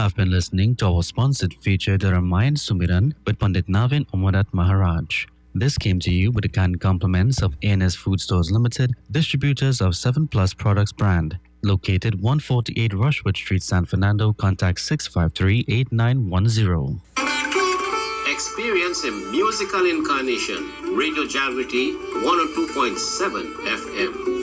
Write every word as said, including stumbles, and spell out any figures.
have been listening to our sponsored feature, The Ramayan Sumiran with Pandit Navin Umarat Maharaj. This came to you with the kind compliments of A N S Food Stores Limited, distributors of seven Plus Products brand. Located one forty-eight Rushwood Street, San Fernando. Contact six five three, eight nine one zero. Experience a musical incarnation. Radio Javity one oh two point seven F M.